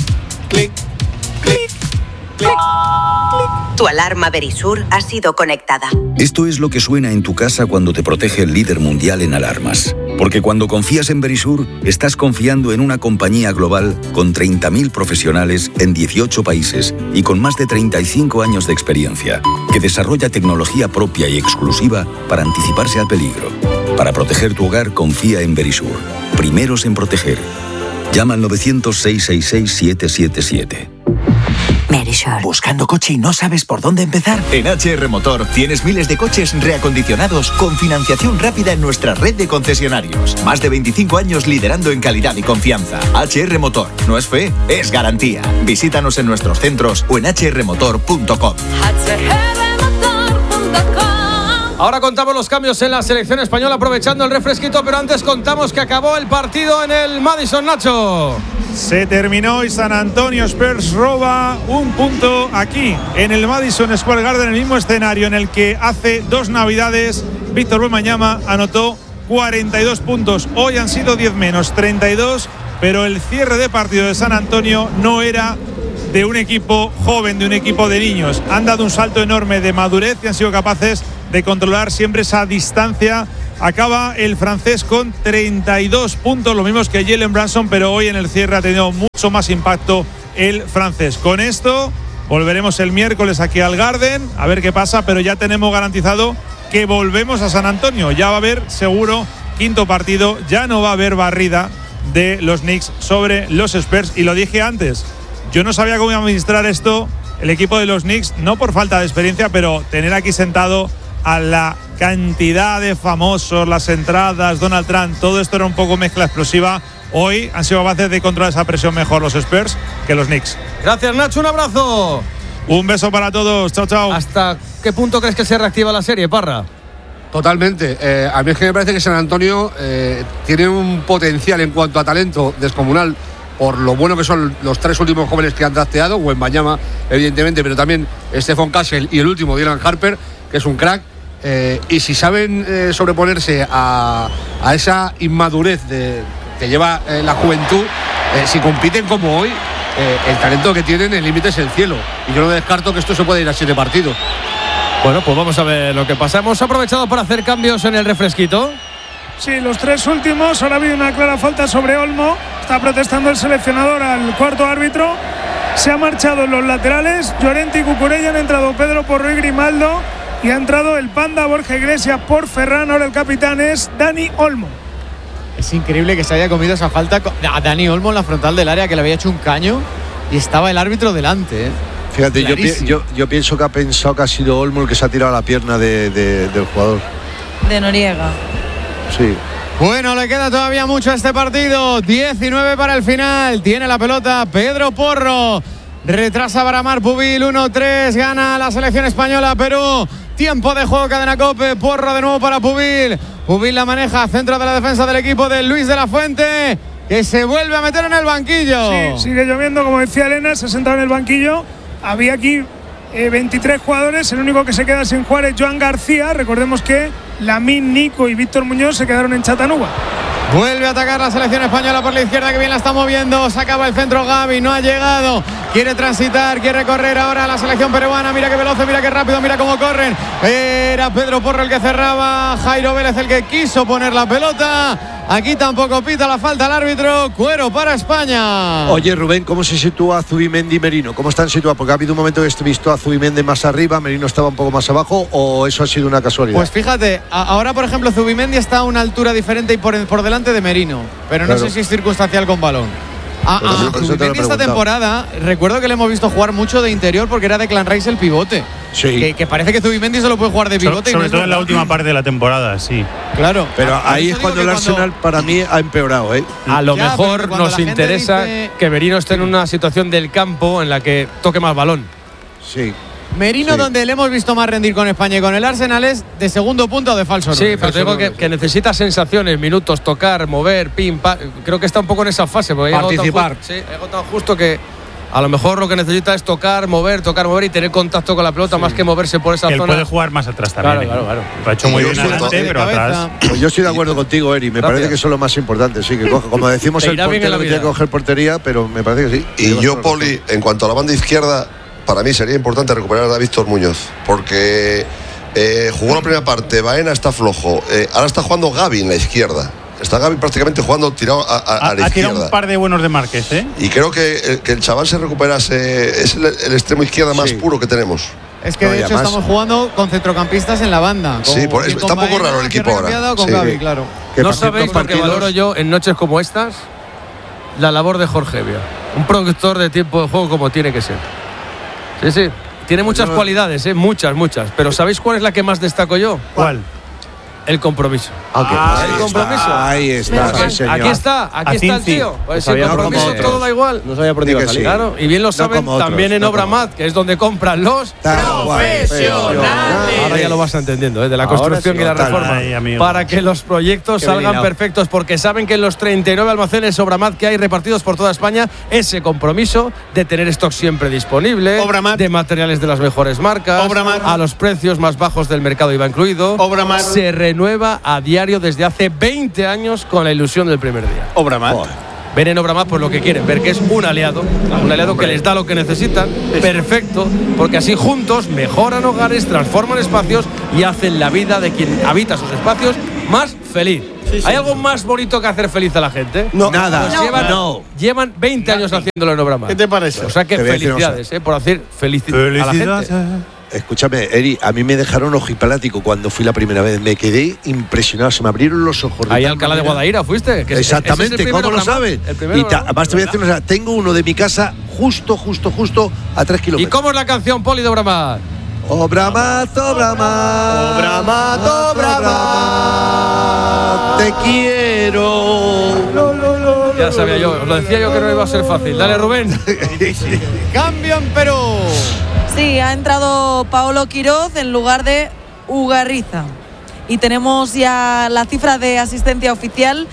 S5: Tu alarma Verisur ha sido conectada.
S23: Esto es lo que suena en tu casa cuando te protege el líder mundial en alarmas. Porque cuando confías en Verisur, estás confiando en una compañía global con 30.000 profesionales en 18 países y con más de 35 años de experiencia, que desarrolla tecnología propia y exclusiva para anticiparse al peligro. Para proteger tu hogar, confía en Verisur. Primeros en proteger. Llama al 900-666-777.
S5: Verisur.
S24: ¿Buscando coche y no sabes por dónde empezar? En HR Motor tienes miles de coches reacondicionados con financiación rápida en nuestra red de concesionarios. Más de 25 años liderando en calidad y confianza. HR Motor. No es fe, es garantía. Visítanos en nuestros centros o en hrmotor.com.
S11: Ahora contamos los cambios en la selección española, aprovechando el refresquito, pero antes contamos que acabó el partido en el Madison, Nacho.
S19: Se terminó y San Antonio Spurs roba un punto aquí, en el Madison Square Garden, el mismo escenario en el que hace 2 navidades Víctor Wembanyama anotó 42 puntos. Hoy han sido 10 menos, 32, pero el cierre de partido de San Antonio no era de un equipo joven, de un equipo de niños. Han dado un salto enorme de madurez y han sido capaces de controlar siempre esa distancia. Acaba el francés con 32 puntos, lo mismo que Jalen Brunson, pero hoy en el cierre ha tenido mucho más impacto el francés. Con esto volveremos el miércoles aquí al Garden a ver qué pasa, pero ya tenemos garantizado que volvemos a San Antonio. Ya va a haber seguro 5º partido, ya no va a haber barrida de los Knicks sobre los Spurs. Y lo dije antes, yo no sabía cómo iba a administrar esto el equipo de los Knicks, no por falta de experiencia, pero tener aquí sentado a la cantidad de famosos, las entradas, Donald Trump, todo esto era un poco mezcla explosiva. Hoy han sido capaces de controlar esa presión mejor los Spurs que los Knicks.
S11: Gracias, Nacho, un abrazo.
S19: Un beso para todos, chao, chao.
S11: ¿Hasta qué punto crees que se reactiva la serie, Parra?
S20: Totalmente. A mí es que me parece que San Antonio tiene un potencial en cuanto a talento descomunal, por lo bueno que son los 3 últimos jóvenes que han drafteado, Wembanyama, evidentemente, pero también Stephon Castle y el último, Dylan Harper, que es un crack. Y si saben sobreponerse a esa inmadurez que lleva la juventud, si compiten como hoy, el talento que tienen, el límite es el cielo. Y yo no descarto que esto se pueda ir a 7 partidos.
S11: Bueno, pues vamos a ver lo que pasa. Hemos aprovechado para hacer cambios en el refresquito.
S12: Sí, los 3 últimos. Ahora ha habido una clara falta sobre Olmo. Está protestando el seleccionador al cuarto árbitro. Se ha marchado en los laterales. Llorente y Cucurella, han entrado Pedro Porro y Grimaldo. y ha entrado el Panda Borja Iglesias por Ferran. Ahora el capitán es Dani Olmo.
S1: Es increíble que se haya comido esa falta a Dani Olmo en la frontal del área, que le había hecho un caño y estaba el árbitro delante.
S14: Fíjate, yo pienso que ha pensado que ha sido Olmo el que se ha tirado a la pierna del jugador.
S21: De Noriega.
S14: Sí.
S1: Bueno, le queda todavía mucho a este partido. 19 para el final. Tiene la pelota Pedro Porro. Retrasa para Mar Pubil. 1-3. Gana la selección española. Perú. Tiempo de juego, cadena COPE. Porro de nuevo para Pubil. Pubil la maneja. Centro de la defensa del equipo de Luis de la Fuente, que se vuelve a meter en el banquillo.
S12: Sí, sigue lloviendo, como decía Elena. Se ha sentado en el banquillo. Había aquí 23 jugadores. El único que se queda sin jugar es Joan García. Recordemos que Lamine, Nico y Víctor Muñoz se quedaron en Chattanooga.
S1: Vuelve a atacar la selección española por la izquierda, que bien la está moviendo. Se acaba el centro Gavi, no ha llegado. Quiere transitar, quiere correr ahora la selección peruana. Mira qué veloz, mira qué rápido, mira cómo corren. Era Pedro Porro el que cerraba. Jairo Vélez el que quiso poner la pelota. Aquí tampoco pita la falta al árbitro. Cuero para España.
S14: Oye, Rubén, ¿cómo se sitúa Zubimendi y Merino? ¿Cómo están situados? Porque ha habido un momento que he visto a Zubimendi más arriba, Merino estaba un poco más abajo, ¿o eso ha sido una casualidad?
S1: Pues fíjate, ahora por ejemplo Zubimendi está a una altura diferente y por delante de Merino, pero no sé si es circunstancial con balón. Zubimendi esta temporada, recuerdo que le hemos visto jugar mucho de interior porque era de Clan Rice el pivote.
S14: Sí.
S1: Que parece que Zubimendi solo puede jugar de pivote.
S16: Sobre todo en la última parte de la temporada, sí.
S1: Claro.
S14: Pero ahí es cuando el Arsenal para mí ha empeorado, ¿eh?
S11: A lo mejor nos interesa que Merino esté en una situación del campo en la que toque más balón.
S14: Sí.
S1: Merino, donde le hemos visto más rendir con España y con el Arsenal, es de segundo punto o de falso.
S11: Sí, pero te digo que necesita sensaciones, minutos, tocar, mover, pim, pam. Creo que está un poco en esa fase.
S20: Participar.
S11: Sí, he agotado justo que a lo mejor lo que necesita es tocar, mover y tener contacto con la pelota, más que moverse por esa zona.
S16: Él puede jugar más atrás también.
S11: Claro.
S16: Lo ha hecho muy bien adelante, pero atrás.
S14: Pues yo estoy de acuerdo contigo, Eri. Me parece que eso es lo más importante. Sí, que coge, como decimos, el portero tiene que coger portería, pero me parece que sí.
S13: Y yo, Poli, en cuanto a la banda izquierda, para mí sería importante recuperar a Víctor Muñoz, porque jugó la primera parte, Baena está flojo, ahora está jugando Gavi en la izquierda. Está Gavi prácticamente jugando tirado a la izquierda.
S16: Ha tirado un par de buenos de Márquez, ¿eh?
S13: Y creo que el chaval se recuperase, es el extremo izquierda más puro que tenemos.
S1: Es que de hecho estamos jugando con centrocampistas en la banda.
S13: Sí, está un poco raro el equipo ahora.
S1: Con Gavi, claro.
S11: No sabéis lo que valoro yo en noches como estas, la labor de Jorge Evia, un productor de tiempo de juego como tiene que ser. Sí. Tiene muchas cualidades, muchas. Pero ¿sabéis cuál es la que más destaco yo?
S16: ¿Cuál?
S11: El compromiso.
S14: El compromiso. Ahí está,
S11: señor. Aquí está el tío. Pues el compromiso todo da igual.
S15: No sabía por dónde iba a salir.
S11: Claro, y bien lo saben también en Obramat, que es donde compran los profesionales. Ahora ya lo vas entendiendo, de la construcción y la reforma. Para que los proyectos salgan perfectos, porque saben que en los 39 almacenes Obramat que hay repartidos por toda España, ese compromiso de tener stock siempre disponible, de materiales de las mejores marcas, a los precios más bajos del mercado IVA incluido, se renueva a diario desde hace 20 años con la ilusión del primer día.
S3: Obramat.
S11: Ven en Obramat por lo que quieren, ver que es un aliado que les da lo que necesitan, perfecto, porque así juntos mejoran hogares, transforman espacios y hacen la vida de quien habita sus espacios más feliz. ¿Hay algo más bonito que hacer feliz a la gente?
S14: No, nada.
S11: Llevan 20 años haciéndolo en Obramat.
S3: ¿Qué te parece?
S11: O sea que felicidades por hacer feliz a la gente.
S14: Escúchame, Eri, a mí me dejaron ojiplático cuando fui la primera vez. Me quedé impresionado, se me abrieron los ojos.
S11: Ahí a Alcalá de Guadaira fuiste.
S14: Exactamente, ¿cómo lo sabes? Además te voy a decir una cosa, tengo uno de mi casa justo a 3 kilómetros.
S11: ¿Y cómo es la canción, Poli, de Obramat?
S14: Obramat, te quiero.
S11: Ya sabía yo, lo decía yo que no iba a ser fácil. Dale, Rubén.
S1: Cambio en Perú.
S21: Sí, ha entrado Paolo Quiroz en lugar de Ugarriza. Y tenemos ya la cifra de asistencia oficial,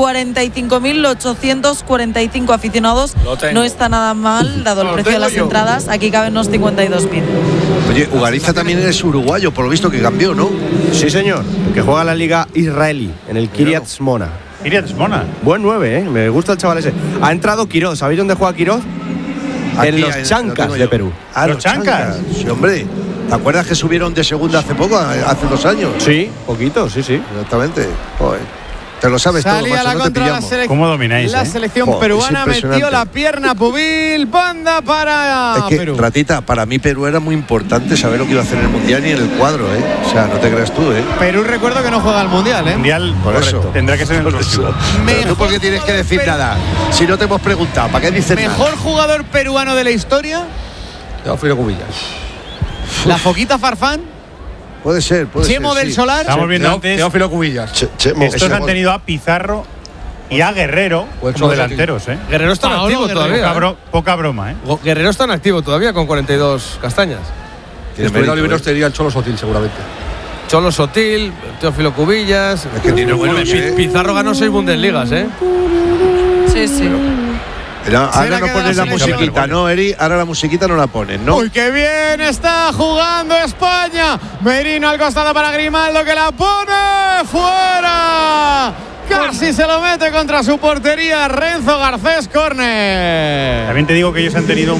S21: 45.845 aficionados. No está nada mal, dado el precio de las entradas. Aquí caben unos 52.000.
S14: Oye, Ugarriza también es uruguayo, por lo visto que cambió, ¿no?
S15: Sí, señor, que juega en la liga israelí, en el Kiryat Shmona.
S16: Kiryat Shmona.
S15: Buen 9, me gusta el chaval ese. Ha entrado Quiroz, ¿sabéis dónde juega Quiroz? En los Chancas de Perú.
S14: ¿Los Chancas? Sí, hombre. ¿Te acuerdas que subieron de segunda hace poco, hace 2 años?
S15: Sí, poquito, sí.
S14: Exactamente. Joder. Te lo sabes todo,
S1: Salía
S14: macho,
S1: la
S14: no te
S1: contra
S14: pillamos.
S16: ¿Cómo domináis?
S1: La selección peruana metió la pierna Pubil, banda para
S14: Es que,
S1: Perú.
S14: Ratita, para mí Perú era muy importante saber lo que iba a hacer en el Mundial y en el cuadro, ¿eh? O sea, no te creas tú, ¿eh?
S1: Perú, recuerdo que no juega al Mundial, ¿eh?
S16: Mundial,
S14: por eso.
S16: Tendrá que ser en el próximo.
S14: Pero tú, ¿por qué tienes que decir nada? Si no te hemos preguntado, ¿para qué dices nada?
S1: ¿Mejor jugador peruano de la historia?
S20: Teófilo Cubillas.
S1: ¿La Foquita Farfán?
S14: Puede ser,
S1: Chemo del Solar.
S16: Estamos viendo antes.
S20: Teófilo Cubillas.
S16: Estos han tenido a Pizarro y a Guerrero como delanteros, ¿eh?
S11: Guerrero está en activo todavía.
S16: Poca broma, ¿eh?
S11: Guerrero está en activo todavía con 42 castañas.
S20: Si estuviera libre, te diría el Cholo Sotil, seguramente.
S11: Cholo Sotil, Teófilo Cubillas.
S14: Es que tiene buenos,
S11: Pizarro ganó 6 Bundesligas, ¿eh?
S21: Sí.
S14: Ahora no pones la musiquita, ¿no, Eri? Ahora la musiquita no la pones, ¿no?
S1: ¡Uy, qué bien está jugando España! Merino al costado para Grimaldo, que la pone fuera. Casi se lo mete contra su portería Renzo Garcés, córner.
S16: También te digo que ellos han tenido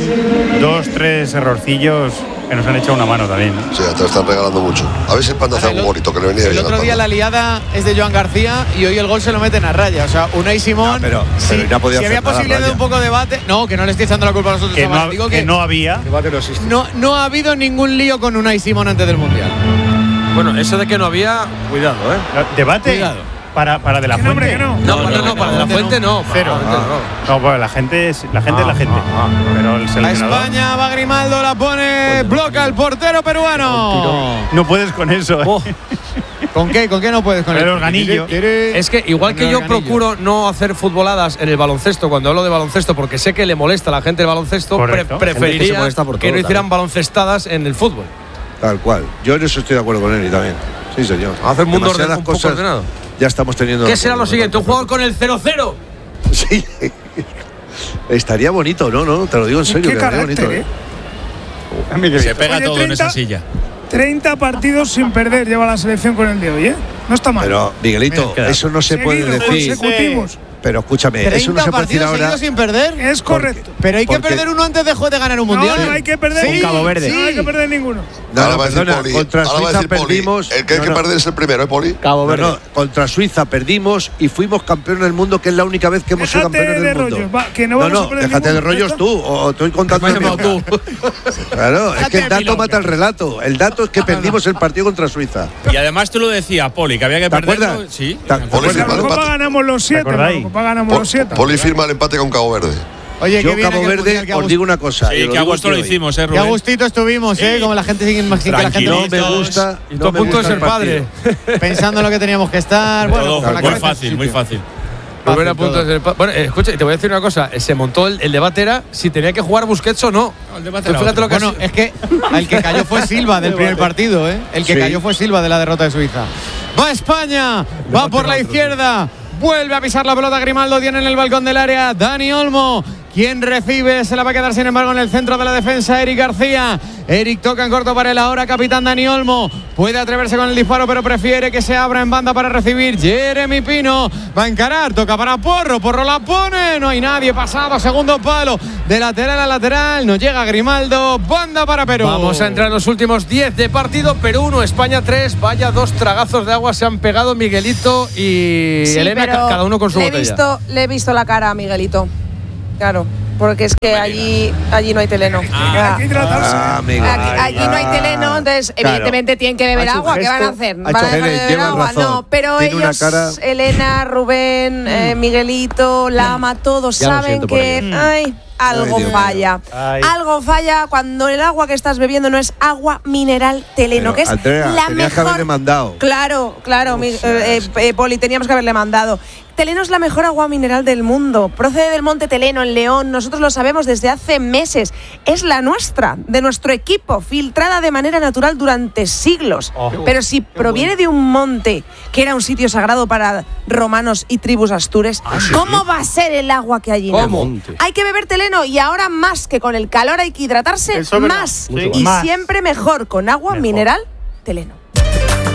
S16: 2-3 errorcillos que nos han echado una mano también, ¿no?
S13: Sí, te lo están regalando mucho. A ver si el Panda hace algo bonito, que le venía bien.
S1: El otro día la liada es de Joan García y hoy el gol se lo meten a raya. O sea, Unai Simón.
S14: Pero no podía
S1: si había posibilidad de un poco de debate. No, que no le estoy echando la culpa a nosotros.
S16: Que no había.
S20: Debate no existe.
S1: No ha habido ningún lío con Unai Simón antes del Mundial.
S11: Bueno, eso de que no había, cuidado, ¿eh?
S16: Debate.
S1: Cuidado.
S16: Para De La Fuente.
S11: No, para De La Fuente no.
S16: Cero. No, pues la gente es la gente. Pero el
S1: A
S16: seleccionador.
S1: España va Grimaldo, la pone, bloca el portero peruano.
S16: No puedes con eso, ¿eh?
S1: ¿Con qué? ¿Con qué no puedes? Con
S16: el organillo.
S11: Es que igual que yo procuro no hacer futboladas en el baloncesto, cuando hablo de baloncesto, porque sé que le molesta a la gente el baloncesto, preferiría que no hicieran baloncestadas en el fútbol.
S14: Tal cual. Yo en eso estoy de acuerdo con él también. Sí, señor.
S11: Hacer un mundo
S14: Demasiadas
S11: un poco
S14: cosas
S11: ordenado.
S14: Ya estamos teniendo.
S11: ¿Qué será lo siguiente? ¿Un jugador con el 0-0?
S14: Sí. Estaría bonito, ¿no? Te lo digo en serio.
S12: Qué carácter,
S14: bonito.
S22: Se pega todo en esa silla.
S12: 30 partidos sin perder lleva la selección con el de hoy, ¿eh? No está mal.
S14: Pero, Miguelito, eso no se puede decir.
S12: Consecutivos.
S14: Pero escúchame, eso no se puede decir ahora.
S1: Sin perder.
S12: Es correcto.
S1: Pero hay que perder uno antes de ganar un mundial.
S12: No hay que perder.
S1: Sí,
S12: Cabo Verde. No hay que perder ninguno.
S14: No, perdona, contra Suiza perdimos.
S13: El que hay que perder es el primero, ¿eh, Poli?
S14: Cabo Verde. No, contra Suiza perdimos y fuimos campeones del mundo, que es la única vez que hemos sido campeones del mundo. No, déjate de rollos tú, o estoy contando tú. Claro, es que el dato mata el relato. El dato es que perdimos el partido contra Suiza.
S22: Y además tú lo decías, Poli, que había que perderlo. Sí.
S12: La Copa ganamos los 7. La Copa ganamos los 7.
S13: Poli firma el empate con Cabo Verde.
S1: Oye,
S14: yo Cabo Verde os digo una cosa.
S22: Sí, que a gusto lo hicimos, Rubén.
S1: Qué a gustito estuvimos, como la gente sigue más que la gente
S14: no me gusta.
S11: Y todo a punto de ser padre.
S1: Pensando en lo que teníamos que estar. Bueno,
S22: muy fácil.
S11: Volver a punto de ser padre. Bueno, escucha, te voy a decir una cosa. Se montó el debate era si tenía que jugar Busquets o no.
S22: El debate
S11: fíjate lo que
S1: bueno, es que el que cayó fue Silva del primer partido, ¿eh? El que cayó fue Silva de la derrota de Suiza. Va España, va por la izquierda. Vuelve a pisar la pelota Grimaldo, tiene en el balcón del área Dani Olmo. Quien recibe se la va a quedar sin embargo en el centro de la defensa Eric García. Eric toca en corto para el ahora capitán Dani Olmo. Puede atreverse con el disparo pero prefiere que se abra en banda para recibir Jeremy Pino. Va a encarar, toca para Porro. Porro la pone, no hay nadie pasado. Segundo palo, de lateral a lateral. No llega Grimaldo, banda para Perú.
S11: Vamos a entrar en los últimos 10 de partido. Perú 1, España 3. Vaya 2 tragazos de agua se han pegado Miguelito y Elena, cada uno con su botella.
S2: Le he visto la cara a Miguelito. Claro, porque es que allí no hay teleno.
S12: Hay que hidratarse.
S2: Allí no hay teleno, entonces evidentemente tienen que beber agua. ¿Qué van a hacer? ¿Van a dejar de beber agua? No, pero ellos, Elena, Rubén, Miguelito, Lama, todos saben que algo falla. Algo falla cuando el agua que estás bebiendo no es agua mineral teleno, que es
S14: Andrea,
S2: la mejor.
S14: Que haberle mandado.
S2: Claro, Poli, teníamos que haberle mandado. Teleno es la mejor agua mineral del mundo. Procede del Monte Teleno, en León. Nosotros lo sabemos desde hace meses. Es la nuestra, de nuestro equipo, filtrada de manera natural durante siglos. Pero si proviene de un monte que era un sitio sagrado para romanos y tribus astures, ¿cómo va a ser el agua que allí nace? Hay que beber Teleno y ahora más que con el calor hay que hidratarse más. Y siempre mejor con agua mineral Teleno.